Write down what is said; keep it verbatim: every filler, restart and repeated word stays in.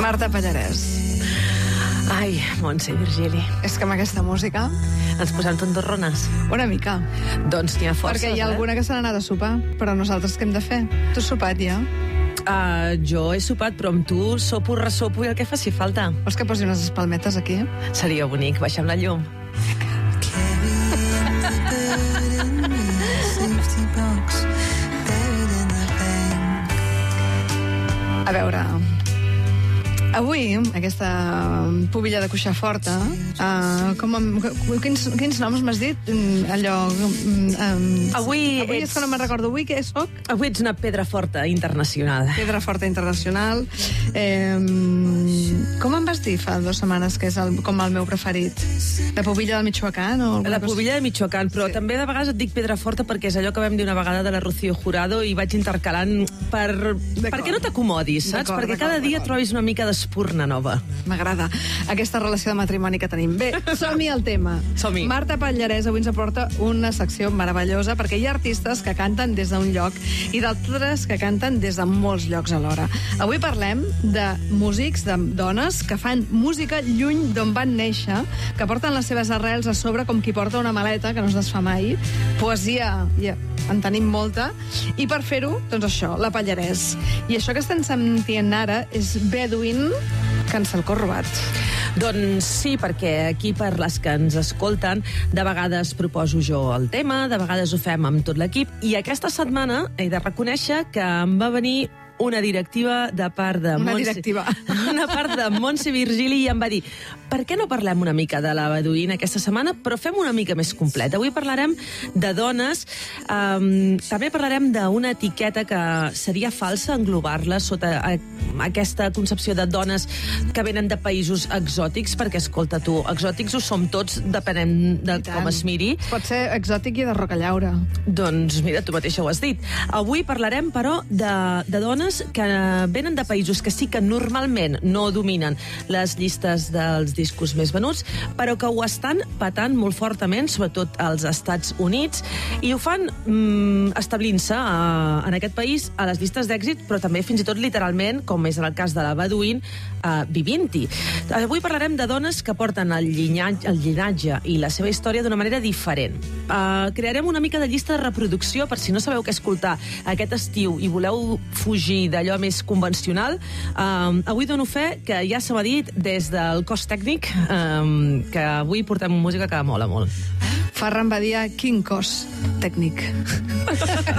Marta Pallarès. Ai, Montse i Virgili. És que amb aquesta música... Ens posem tontorrones? Una mica. Doncs n'hi ha forces, Perquè hi ha eh? alguna que se n'ha anat a sopar, però nosaltres què hem de fer? Tu has sopat ja? Uh, jo he sopat, però amb tu sopo, ressopo i el que faci falta. Vols que posi unes espalmetes aquí? Seria bonic, baixem la llum. A veure... Avui, aquesta pubilla de cuixar forta, uh, com amb, quins, quins noms m'has dit? Allò... Um, avui avui ets... és que no me'n recordo. Avui què soc? Avui ets una pedra forta internacional. Pedra forta internacional. Eh, com em vas dir fa dues setmanes que és el, com el meu preferit? La pubilla del Michoacán? O la pubilla del Michoacán, però sí. També de vegades et dic pedra forta perquè és allò que vam dir una vegada de la Rocío Jurado i vaig intercalant per, perquè no t'acomodis, saps? Perquè cada dia trobis una mica d'espurna nova. M'agrada aquesta relació de matrimoni que tenim. Bé, som-hi al tema. Som-hi. Marta Pallarès avui ens aporta una secció meravellosa perquè hi ha artistes que canten des d'un lloc i d'altres que canten des de molts llocs alhora. Avui parlem de músics, de dones que fan música lluny d'on van néixer, que porten les seves arrels a sobre com qui porta una maleta que no es desfà mai. Poesia, ja, en tenim molta. I per fer-ho, doncs això, la Pallarès. I això que estem sentint ara és Bedouin, Cancel Corbat. Doncs sí, perquè aquí per les que ens escolten de vegades proposo jo el tema, de vegades ho fem amb tot l'equip, i aquesta setmana he de reconèixer que em va venir una directiva de part de una Montse, directiva. una part de Montse Virgili i em va dir per què no parlem una mica de la Bedouin aquesta setmana, però fem una mica més completa. Avui parlarem de dones, um, també parlarem d'una etiqueta que seria falsa englobar-la sota a, aquesta concepció de dones que venen de països exòtics, perquè, escolta tu, exòtics ho som tots, depenent de com es miri. Pot ser exòtic i de rocallaura. Doncs mira, tu mateixa ho has dit. Avui parlarem, però, de, de dones que venen de països que sí que normalment no dominen les llistes dels discos més venuts, però que ho estan patant molt fortament, sobretot als Estats Units, i ho fan mm, establint-se uh, en aquest país a les llistes d'èxit, però també fins i tot literalment, com és en el cas de la Bedouin, uh, vivint-hi. Avui parlarem de dones que porten el llinatge, el llinatge i la seva història d'una manera diferent. Uh, crearem una mica de llista de reproducció per si no sabeu què escoltar aquest estiu i voleu fugir d'allò més convencional. Um, avui dono fe que ja se m'ha dit des del cos tècnic um, que avui portem música que mola molt. Ferran Badia, quin cos tècnic.